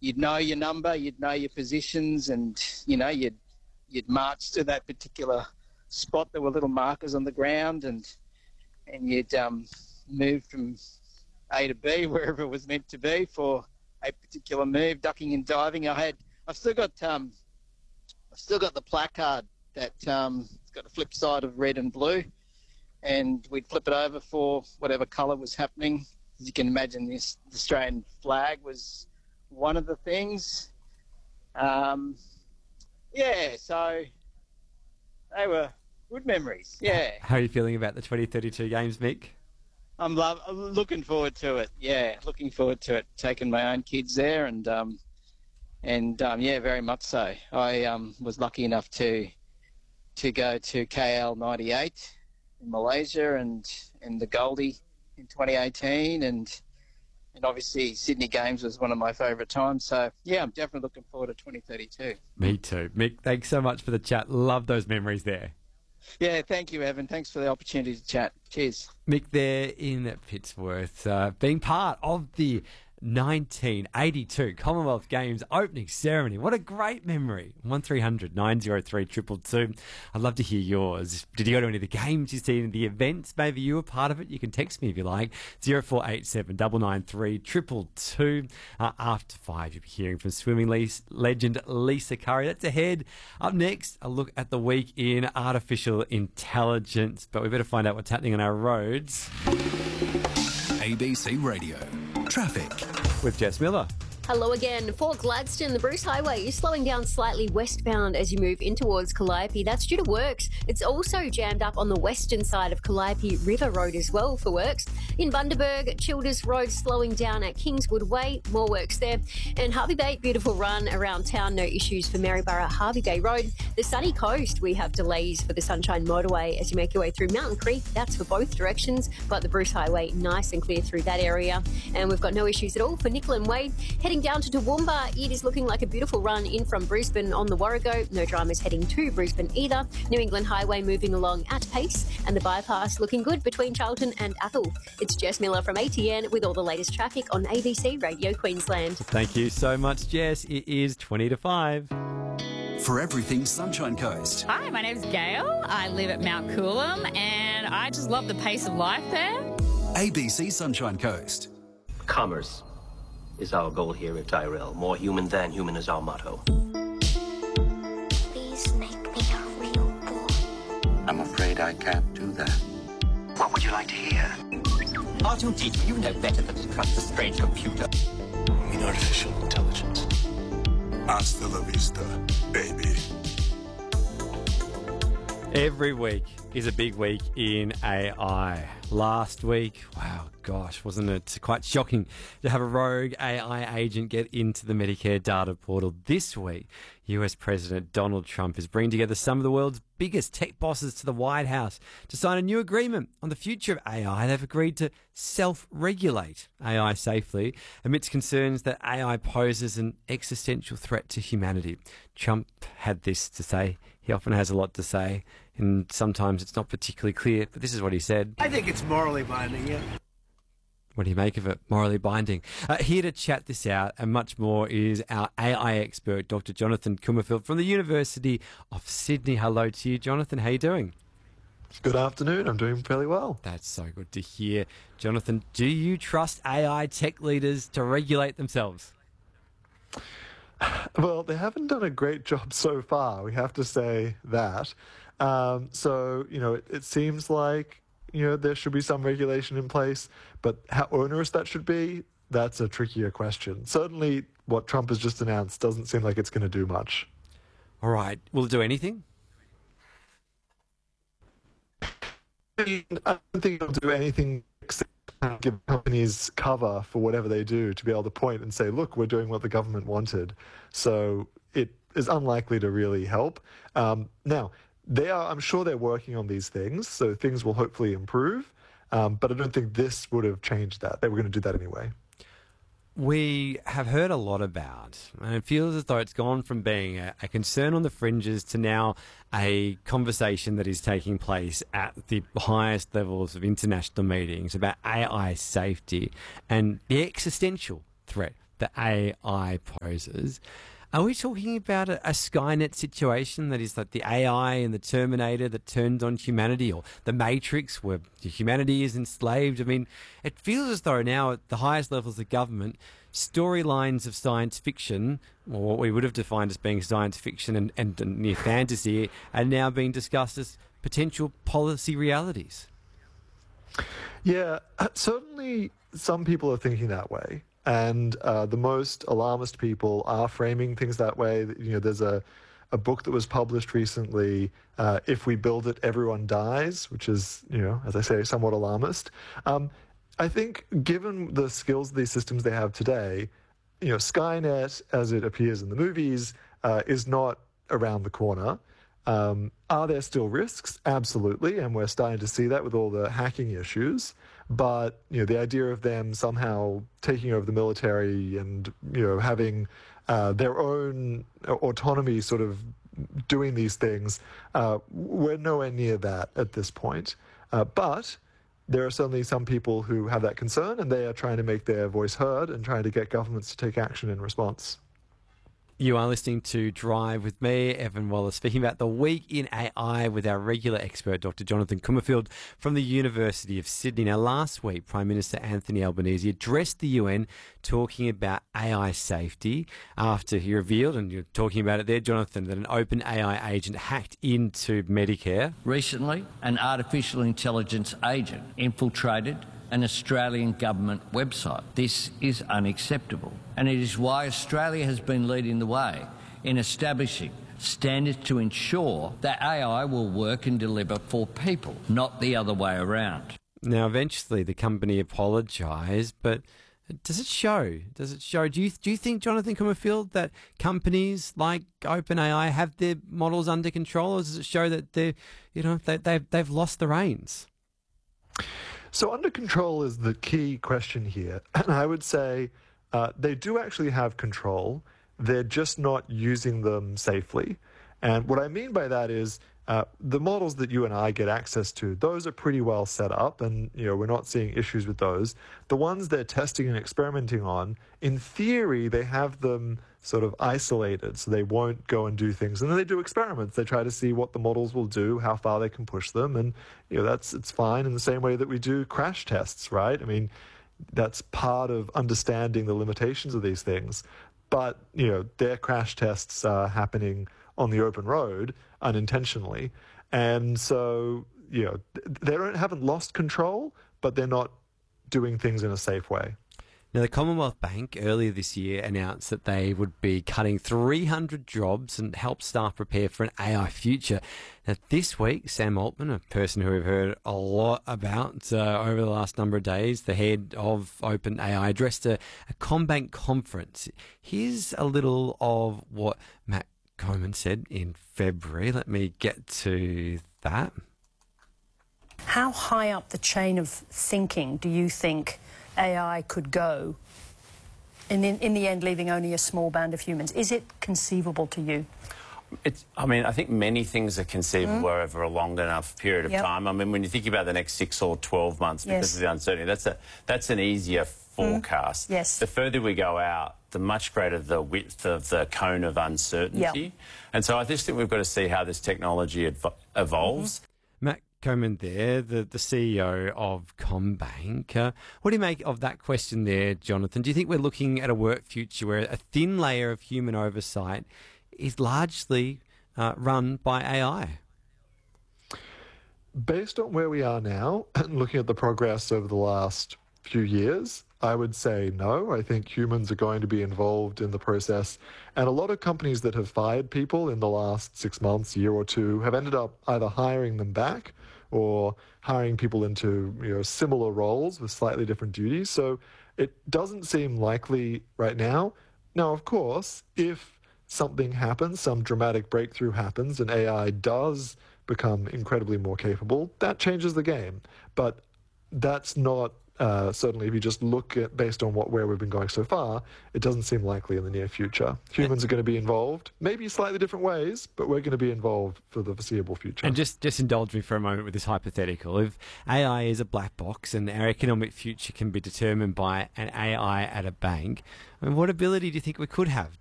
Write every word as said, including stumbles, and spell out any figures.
you'd know your number, you'd know your positions, and you know you'd you'd march to that particular spot. There were little markers on the ground, and and you'd um, move from A to B wherever it was meant to be for a particular move, ducking and diving. I had, I've still got, um, I've still got the placard that um, it's got a flip side of red and blue, and we'd flip it over for whatever colour was happening. As you can imagine, this the Australian flag was one of the things. Um, yeah, so they were good memories. Yeah. How are you feeling about the twenty thirty-two games, Mick? I'm, love, I'm looking forward to it. Yeah, looking forward to it. Taking my own kids there, and um, and um, yeah, very much so. I um, was lucky enough to to go to K L ninety-eight in Malaysia, and and the Goldie in twenty eighteen, and and obviously Sydney Games was one of my favourite times. So yeah, I'm definitely looking forward to twenty thirty-two. Me too, Mick. Thanks so much for the chat. Love those memories there. Yeah, thank you, Evan. Thanks for the opportunity to chat. Cheers. Mick there in Pittsworth, uh, being part of the nineteen eighty-two Commonwealth Games opening ceremony. What a great memory. one three hundred nine oh three two two two. I'd love to hear yours. Did you go to any of the games? You seen the events? Maybe you were part of it. You can text me if you like. zero four eight seven nine nine three two two two. Uh, after five, you'll be hearing from swimming le- legend Lisa Curry. That's ahead. Up next, a look at the week in artificial intelligence. But we better find out what's happening on our roads. A B C Radio. Traffic. With Jess Miller. Hello again. For Gladstone, the Bruce Highway is slowing down slightly westbound as you move in towards Calliope. That's due to works. It's also jammed up on the western side of Calliope River Road as well for works. In Bundaberg, Childers Road slowing down at Kingswood Way. More works there. And Harvey Bay, beautiful run around town. No issues for Maryborough, Harvey Bay Road. The Sunny Coast, we have delays for the Sunshine Motorway as you make your way through Mountain Creek. That's for both directions, but the Bruce Highway nice and clear through that area. And we've got no issues at all for Nickel Way. Heading down to Toowoomba, it is looking like a beautiful run in from Brisbane on the Warrego. No dramas heading to Brisbane either. New England Highway moving along at pace, and the bypass looking good between Charlton and Athol. It's Jess Miller from A T N with all the latest traffic on A B C Radio Queensland. Thank you so much, Jess. It is twenty to five. For everything Sunshine Coast. Hi, my name's Gail. I live at Mount Coolum, and I just love the pace of life there. A B C Sunshine Coast. Commerce is our goal here at Tyrell. More human than human is our motto. Please make me a real boy. I'm afraid I can't do that. What would you like to hear? R two D two, you know better than to trust a strange computer. I mean artificial intelligence. Hasta la vista, baby. Every week is a big week in A I. Last week, wow, gosh, wasn't it quite shocking to have a rogue A I agent get into the Medicare data portal? This week, U S President Donald Trump is bringing together some of the world's biggest tech bosses to the White House to sign a new agreement on the future of A I. They've agreed to self-regulate A I safely amidst concerns that A I poses an existential threat to humanity. Trump had this to say. He often has a lot to say, and sometimes it's not particularly clear, but this is what he said. I think it's morally binding, yeah. What do you make of it? Morally binding. Uh, here to chat this out and much more is our A I expert, Doctor Jonathan Kummerfeld from the University of Sydney. Hello to you, Jonathan. How are you doing? Good afternoon. I'm doing fairly well. That's so good to hear. Jonathan, do you trust A I tech leaders to regulate themselves? Well, they haven't done a great job so far. We have to say that. Um, so, you know, it, it seems like, you know, there should be some regulation in place, but how onerous that should be, that's a trickier question. Certainly what Trump has just announced doesn't seem like it's going to do much. All right. Will it do anything? I don't think it'll do anything except give companies cover for whatever they do to be able to point and say, look, we're doing what the government wanted. So it is unlikely to really help. Um, now, they are, I'm sure they're working on these things, so things will hopefully improve. Um, but I don't think this would have changed that. They were going to do that anyway. We have heard a lot about, and it feels as though it's gone from being a, a concern on the fringes to now a conversation that is taking place at the highest levels of international meetings about A I safety and the existential threat that A I poses. Are we talking about a, a Skynet situation that is like the A I and the Terminator that turned on humanity, or the Matrix where humanity is enslaved? I mean, it feels as though now at the highest levels of government, storylines of science fiction, or what we would have defined as being science fiction and, and, and near fantasy, are now being discussed as potential policy realities. Yeah, certainly some people are thinking that way. And uh, the most alarmist people are framing things that way. You know, there's a, a book that was published recently, uh, If We Build It, Everyone Dies, which is, you know, as I say, somewhat alarmist. Um, I think given the skills of these systems they have today, you know, Skynet, as it appears in the movies, uh, is not around the corner. Um, are there still risks? Absolutely, and we're starting to see that with all the hacking issues. But you know, the idea of them somehow taking over the military and you know having uh, their own autonomy, sort of doing these things, uh, we're nowhere near that at this point. Uh, but there are certainly some people who have that concern, and they are trying to make their voice heard and trying to get governments to take action in response. You are listening to Drive with me, Evan Wallace, speaking about the week in A I with our regular expert, Doctor Jonathan Kummerfield from the University of Sydney. Now, last week, Prime Minister Anthony Albanese addressed the U N talking about A I safety after he revealed, and you're talking about it there, Jonathan, that an open A I agent hacked into Medicare. Recently, an artificial intelligence agent infiltrated an Australian government website. This is unacceptable, and it is why Australia has been leading the way in establishing standards to ensure that A I will work and deliver for people, not the other way around. Now, eventually the company apologised, but does it show? Does it show? Do you, do you think, Jonathan Kummerfield, that companies like OpenAI have their models under control, or does it show that they're, you know, they, they've, they've lost the reins? So under control is the key question here. And I would say uh, they do actually have control. They're just not using them safely. And what I mean by that is uh, the models that you and I get access to, those are pretty well set up, and you know we're not seeing issues with those. The ones they're testing and experimenting on, in theory, they have them sort of isolated, so they won't go and do things. And then they do experiments. They try to see what the models will do, how far they can push them, and you know that's it's fine in the same way that we do crash tests, right? I mean, that's part of understanding the limitations of these things. But you know, their crash tests are happening on the open road unintentionally, and so you know they don't haven't lost control, but they're not doing things in a safe way. Now, the Commonwealth Bank earlier this year announced that they would be cutting three hundred jobs and help staff prepare for an A I future. Now, this week, Sam Altman, a person who we've heard a lot about uh, over the last number of days, the head of OpenAI, addressed a, a CommBank conference. Here's a little of what Matt Coman said in February. Let me get to that. How high up the chain of thinking do you think A I could go, and in, in the end leaving only a small band of humans? Is it conceivable to you? It's, I mean, I think many things are conceivable mm. over a long enough period of yep. time. I mean, when you think about the next six or twelve months because yes. of the uncertainty, that's a that's an easier forecast. Mm. Yes. The further we go out, the much greater the width of the cone of uncertainty. Yep. And so I just think we've got to see how this technology ev- evolves. Mm-hmm. Matt Coman there, the, the C E O of CommBank. Uh, what do you make of that question there, Jonathan? Do you think we're looking at a work future where a thin layer of human oversight is largely uh, run by A I? Based on where we are now, and looking at the progress over the last few years, I would say no. I think humans are going to be involved in the process. And a lot of companies that have fired people in the last six months, year or two, have ended up either hiring them back or hiring people into you know similar roles with slightly different duties. So it doesn't seem likely right now. Now, of course, if something happens, some dramatic breakthrough happens, and A I does become incredibly more capable, that changes the game. But that's not uh, certainly if you just look at based on what where we've been going so far, it doesn't seem likely in the near future. Humans are going to be involved, maybe slightly different ways, but we're going to be involved for the foreseeable future. And just, just indulge me for a moment with this hypothetical. If A I is a black box and our economic future can be determined by an A I at a bank, I mean, what ability do you think we could have